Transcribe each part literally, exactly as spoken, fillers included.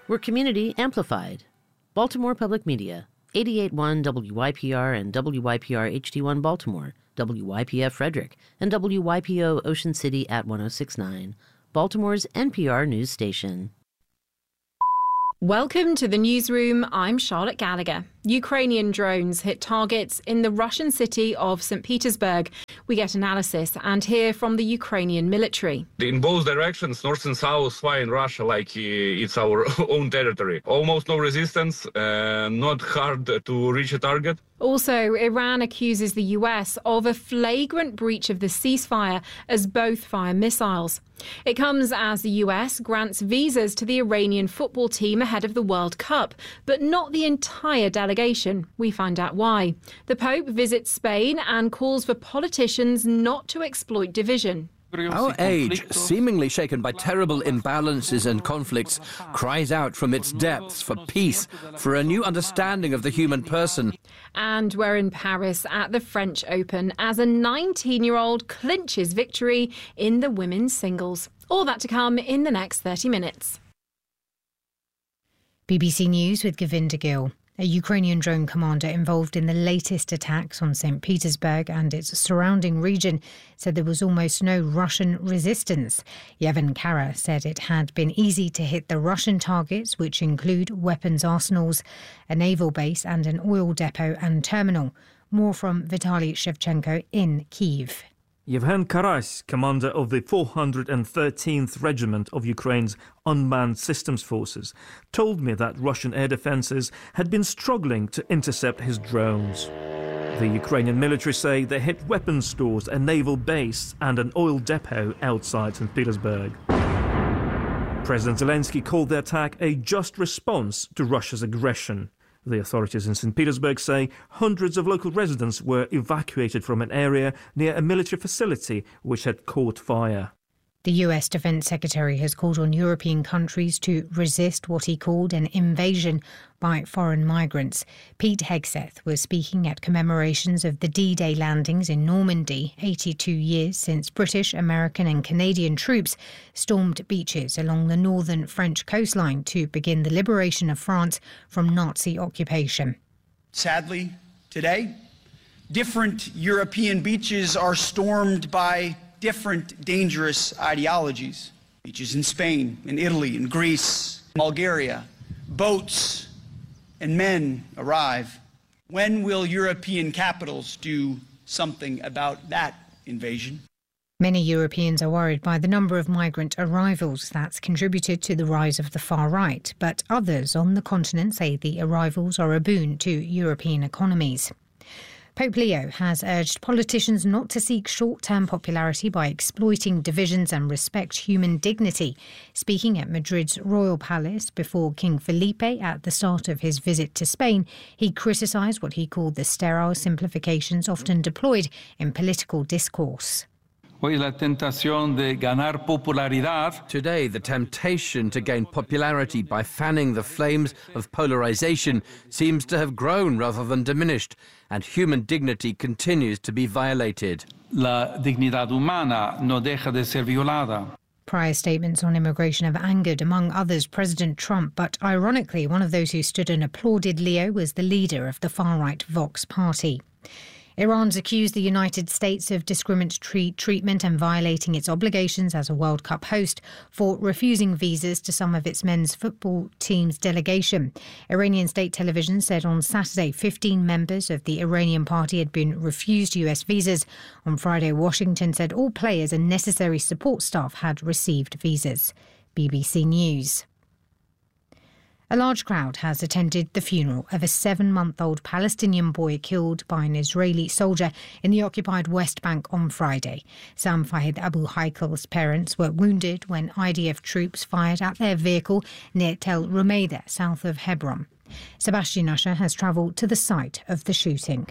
We're community amplified. Baltimore Public Media, eighty-eight point one W Y P R and W Y P R H D one Baltimore, W Y P F Frederick, and W Y P O Ocean City at one oh six point nine, Baltimore's N P R news station. Welcome to the newsroom. I'm Charlotte Gallagher. Ukrainian drones hit targets in the Russian city of Saint Petersburg. We get analysis and hear from the Ukrainian military. In both directions, north and south, fly in Russia like uh, it's our own territory. Almost no resistance, uh, not hard to reach a target. Also, Iran accuses the U S of a flagrant breach of the ceasefire as both fire missiles. It comes as the U S grants visas to the Iranian football team ahead of the World Cup, but not the entire delegation. We find out why. The Pope visits Spain and calls for politicians not to exploit division. Our age, seemingly shaken by terrible imbalances and conflicts, cries out from its depths for peace, for a new understanding of the human person. And we're in Paris at the French Open as a nineteen-year-old clinches victory in the women's singles. All that to come in the next thirty minutes. B B C News with Govinda Gill. A Ukrainian drone commander involved in the latest attacks on Saint Petersburg and its surrounding region said there was almost no Russian resistance. Yevhen Kara said it had been easy to hit the Russian targets, which include weapons arsenals, a naval base and an oil depot and terminal. More from Vitaly Shevchenko in Kyiv. Yevhen Karas, commander of the four hundred thirteenth Regiment of Ukraine's Unmanned Systems Forces, told me that Russian air defences had been struggling to intercept his drones. The Ukrainian military say they hit weapons stores, a naval base and an oil depot outside Saint Petersburg. President Zelensky called the attack a just response to Russia's aggression. The authorities in Saint Petersburg say hundreds of local residents were evacuated from an area near a military facility which had caught fire. The U S Defense Secretary has called on European countries to resist what he called an invasion by foreign migrants. Pete Hegseth was speaking at commemorations of the D-Day landings in Normandy, eighty-two years since British, American and Canadian troops stormed beaches along the northern French coastline to begin the liberation of France from Nazi occupation. Sadly, today, different European beaches are stormed by different dangerous ideologies. Beaches in Spain, in Italy, in Greece, Bulgaria, boats and men arrive. When will European capitals do something about that invasion? Many Europeans are worried by the number of migrant arrivals that's contributed to the rise of the far right, but others on the continent say the arrivals are a boon to European economies. Pope Leo has urged politicians not to seek short-term popularity by exploiting divisions and respect human dignity. Speaking at Madrid's Royal Palace before King Felipe at the start of his visit to Spain, he criticised what he called the sterile simplifications often deployed in political discourse. Today, the temptation to gain popularity by fanning the flames of polarization seems to have grown rather than diminished, and human dignity continues to be violated. La dignidad humana no deja de ser violada. Prior statements on immigration have angered, among others, President Trump, but ironically, one of those who stood and applauded Leo was the leader of the far-right Vox party. Iran's accused the United States of discriminatory treatment and violating its obligations as a World Cup host for refusing visas to some of its men's football team's delegation. Iranian state television said on Saturday fifteen members of the Iranian party had been refused U S visas. On Friday, Washington said all players and necessary support staff had received visas. B B C News. A large crowd has attended the funeral of a seven-month-old Palestinian boy killed by an Israeli soldier in the occupied West Bank on Friday. Sam Fahid Abu Haikel's parents were wounded when I D F troops fired at their vehicle near Tel Rumeida, south of Hebron. Sebastian Usher has travelled to the site of the shooting.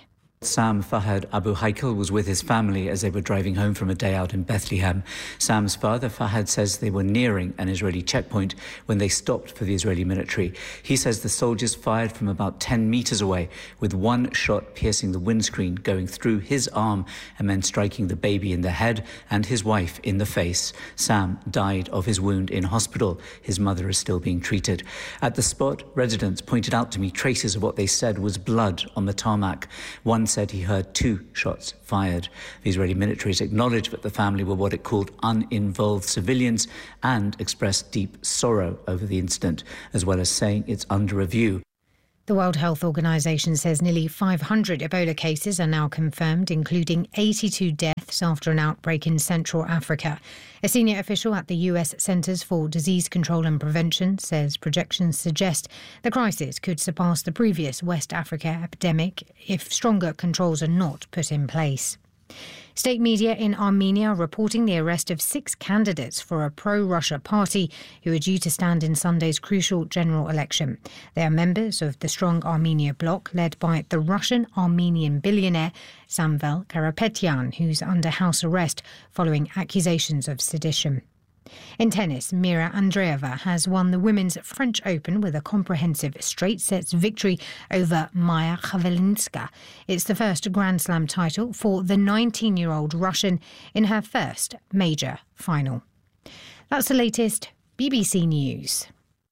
Sam Fahad Abu Haikal was with his family as they were driving home from a day out in Bethlehem. Sam's father, Fahad, says they were nearing an Israeli checkpoint when they stopped for the Israeli military. He says the soldiers fired from about ten metres away, with one shot piercing the windscreen, going through his arm and then striking the baby in the head and his wife in the face. Sam died of his wound in hospital. His mother is still being treated. At the spot, residents pointed out to me traces of what they said was blood on the tarmac. One said he heard two shots fired. The Israeli militaries acknowledged that the family were what it called uninvolved civilians and expressed deep sorrow over the incident, as well as saying it's under review. The World Health Organization says nearly five hundred Ebola cases are now confirmed, including eighty-two deaths after an outbreak in Central Africa. A senior official at the U S Centers for Disease Control and Prevention says projections suggest the crisis could surpass the previous West Africa epidemic if stronger controls are not put in place. State media in Armenia are reporting the arrest of six candidates for a pro-Russia party who are due to stand in Sunday's crucial general election. They are members of the Strong Armenia bloc led by the Russian-Armenian billionaire Samvel Karapetyan, who's under house arrest following accusations of sedition. In tennis, Mira Andreeva has won the Women's French Open with a comprehensive straight sets victory over Maya Khvelinska. It's the first Grand Slam title for the nineteen-year-old Russian in her first major final. That's the latest B B C News.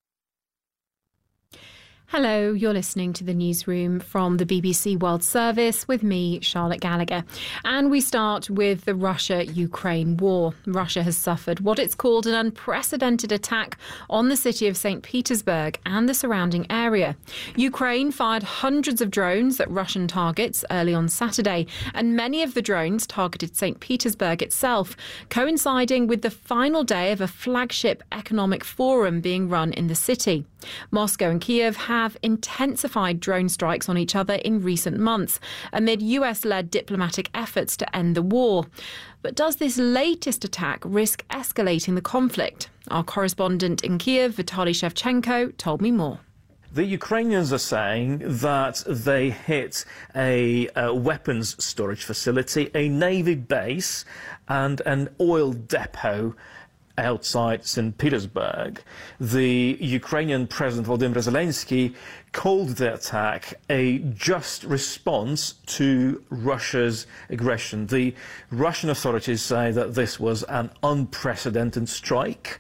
Hello, you're listening to the newsroom from the B B C World Service with me, Charlotte Gallagher. And we start with the Russia-Ukraine war. Russia has suffered what it's called an unprecedented attack on the city of Saint Petersburg and the surrounding area. Ukraine fired hundreds of drones at Russian targets early on Saturday, and many of the drones targeted Saint Petersburg itself, coinciding with the final day of a flagship economic forum being run in the city. Moscow and Kiev have intensified drone strikes on each other in recent months amid U S-led diplomatic efforts to end the war. But does this latest attack risk escalating the conflict? Our correspondent in Kiev, Vitaly Shevchenko, told me more. The Ukrainians are saying that they hit a, a weapons storage facility, a navy base and an oil depot outside Saint Petersburg. The Ukrainian President Volodymyr Zelensky called the attack a just response to Russia's aggression. The Russian authorities say that this was an unprecedented strike.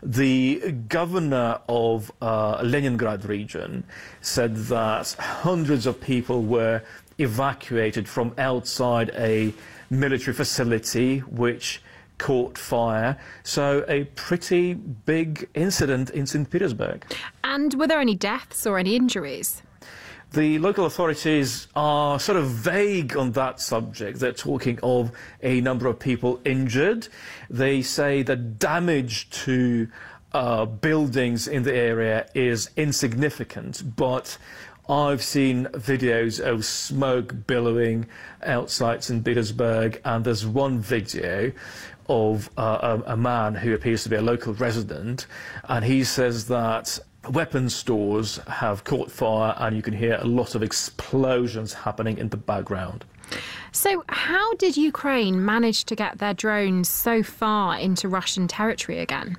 The governor of uh, Leningrad region said that hundreds of people were evacuated from outside a military facility which caught fire. So a pretty big incident in Saint Petersburg. And were there any deaths or any injuries? The local authorities are sort of vague on that subject. They're talking of a number of people injured. They say that damage to uh, buildings in the area is insignificant, but I've seen videos of smoke billowing outside Saint Petersburg, and there's one video of uh, a, a man who appears to be a local resident, and he says that weapons stores have caught fire and you can hear a lot of explosions happening in the background. So how did Ukraine manage to get their drones so far into Russian territory again?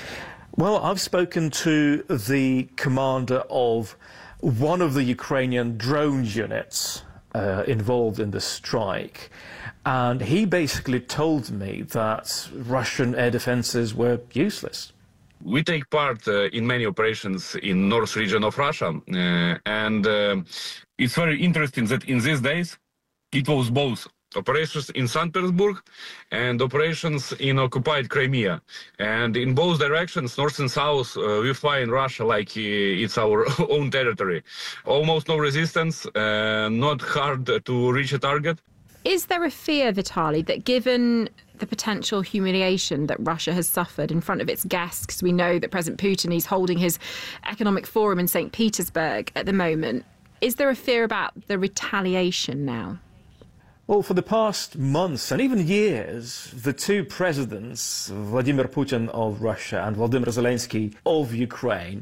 Well, I've spoken to the commander of one of the Ukrainian drone units uh, involved in the strike, and he basically told me that Russian air defenses were useless. We take part uh, in many operations in north region of Russia, uh, and uh, it's very interesting that in these days it was both operations in Saint Petersburg and operations in occupied Crimea. And in both directions, north and south, uh, we fly in Russia like uh, it's our own territory. Almost no resistance, uh, not hard to reach a target. Is there a fear, Vitaly, that given the potential humiliation that Russia has suffered in front of its guests, because we know that President Putin is holding his economic forum in Saint Petersburg at the moment, is there a fear about the retaliation now? Well, for the past months and even years, the two presidents, Vladimir Putin of Russia and Volodymyr Zelensky of Ukraine,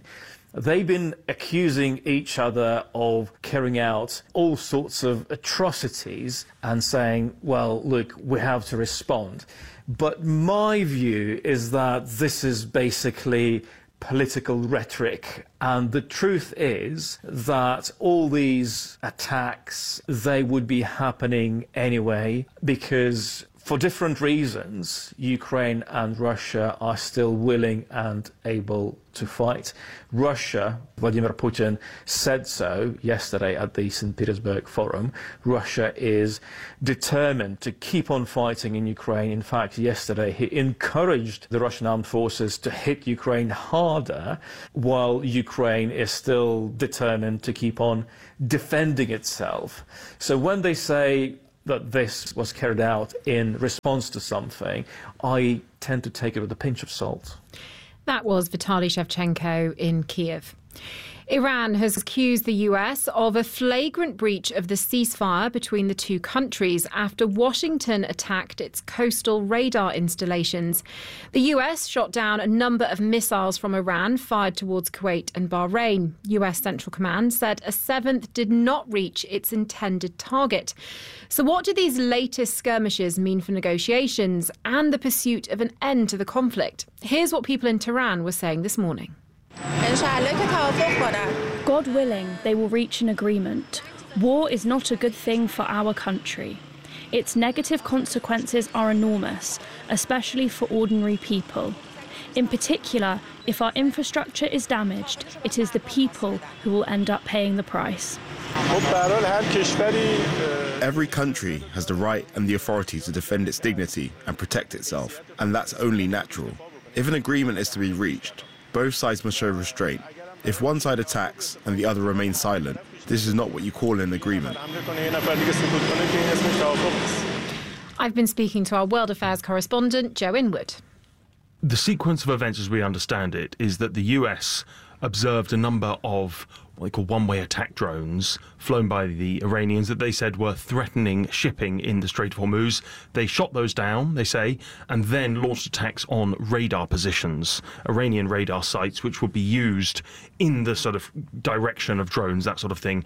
They've been accusing each other of carrying out all sorts of atrocities and saying, well, look, we have to respond. But my view is that this is basically political rhetoric, and the truth is that all these attacks, they would be happening anyway, because for different reasons, Ukraine and Russia are still willing and able to fight. Russia, Vladimir Putin said so yesterday at the Saint Petersburg Forum. Russia is determined to keep on fighting in Ukraine. In fact, yesterday he encouraged the Russian armed forces to hit Ukraine harder, while Ukraine is still determined to keep on defending itself. So when they say that this was carried out in response to something, I tend to take it with a pinch of salt. That was Vitaly Shevchenko in Kiev. Iran has accused the U S of a flagrant breach of the ceasefire between the two countries after Washington attacked its coastal radar installations. The U S shot down a number of missiles from Iran fired towards Kuwait and Bahrain. U S Central Command said a seventh did not reach its intended target. So what do these latest skirmishes mean for negotiations and the pursuit of an end to the conflict? Here's what people in Tehran were saying this morning. God willing, they will reach an agreement. War is not a good thing for our country. Its negative consequences are enormous, especially for ordinary people. In particular, if our infrastructure is damaged, it is the people who will end up paying the price. Every country has the right and the authority to defend its dignity and protect itself, and that's only natural. If an agreement is to be reached, both sides must show restraint. If one side attacks and the other remains silent, this is not what you call an agreement. I've been speaking to our World Affairs correspondent, Joe Inwood. The sequence of events as we understand it is that the U S observed a number of what they call one-way attack drones flown by the Iranians that they said were threatening shipping in the Strait of Hormuz. They shot those down, they say, and then launched attacks on radar positions, Iranian radar sites, which would be used in the sort of direction of drones, that sort of thing.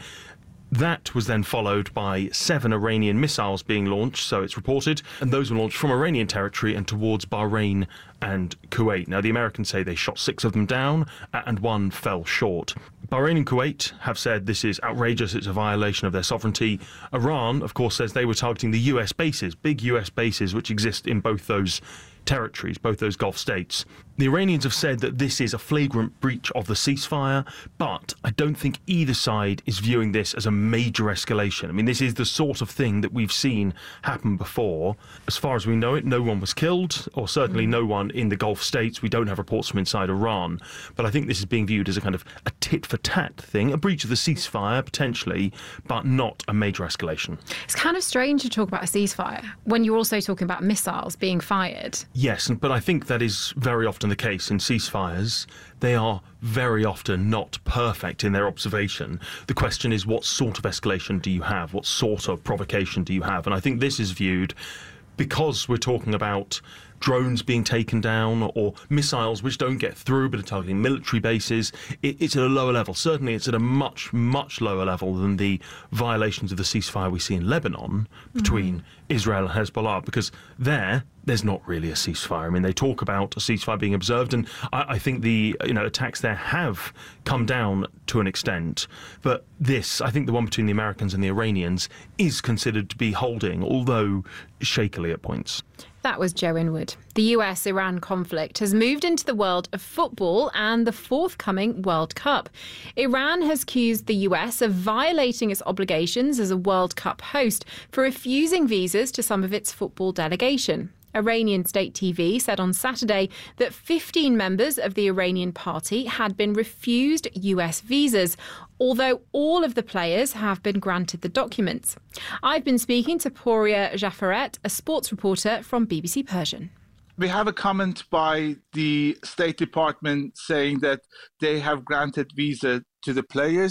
That was then followed by seven Iranian missiles being launched, so it's reported, and those were launched from Iranian territory and towards Bahrain and Kuwait. Now, the Americans say they shot six of them down, and one fell short. Bahrain and Kuwait have said this is outrageous, it's a violation of their sovereignty. Iran, of course, says they were targeting the U S bases, big U S bases which exist in both those territories, both those Gulf states. The Iranians have said that this is a flagrant breach of the ceasefire, but I don't think either side is viewing this as a major escalation. I mean, this is the sort of thing that we've seen happen before. As far as we know it, no one was killed, or certainly no one in the Gulf states. We don't have reports from inside Iran, but I think this is being viewed as a kind of a tit-for-tat thing, a breach of the ceasefire, potentially, but not a major escalation. It's kind of strange to talk about a ceasefire when you're also talking about missiles being fired. Yes, but I think that is very often the case in ceasefires. They are very often not perfect in their observation. The question is, what sort of escalation do you have? What sort of provocation do you have? And I think this is viewed, because we're talking about drones being taken down or missiles which don't get through but are targeting military bases, it, it's at a lower level. Certainly it's at a much, much lower level than the violations of the ceasefire we see in Lebanon between mm-hmm. Israel and Hezbollah, because there, there's not really a ceasefire. I mean, they talk about a ceasefire being observed, and I, I think the you know attacks there have come down to an extent. But this, I think the one between the Americans and the Iranians, is considered to be holding, although shakily at points. That was Joe Inwood. The U S Iran conflict has moved into the world of football and the forthcoming World Cup. Iran has accused the U S of violating its obligations as a World Cup host for refusing visas to some of its football delegation. Iranian state T V said on Saturday that fifteen members of the Iranian party had been refused U S visas, although all of the players have been granted the documents. I've been speaking to Pouria Jafaret, a sports reporter from B B C Persian. We have a comment by the State Department saying that they have granted visa to the players.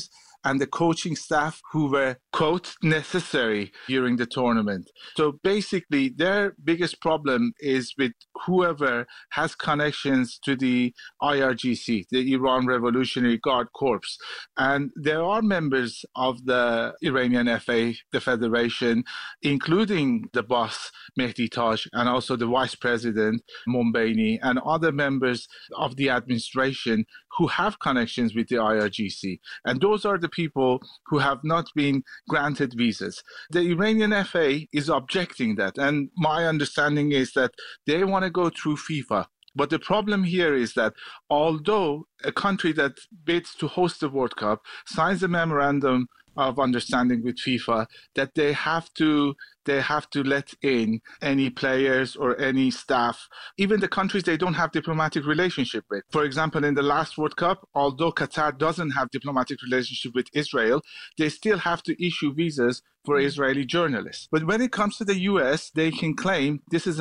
and the coaching staff who were, quote, necessary during the tournament. So basically, their biggest problem is with whoever has connections to the I R G C, the Iran Revolutionary Guard Corps. And there are members of the Iranian F A, the Federation, including the boss, Mehdi Taj, and also the vice president, Mombaini, and other members of the administration who have connections with the I R G C. And those are the people who have not been granted visas. The Iranian F A is objecting that. And my understanding is that they want to go through FIFA. But the problem here is that although a country that bids to host the World Cup signs a memorandum of understanding with FIFA, that they have to they have to let in any players or any staff, even the countries they don't have diplomatic relationship with. For example, in the last World Cup, although Qatar doesn't have diplomatic relationship with Israel, they still have to issue visas for Israeli journalists. But when it comes to the U S, they can claim this is a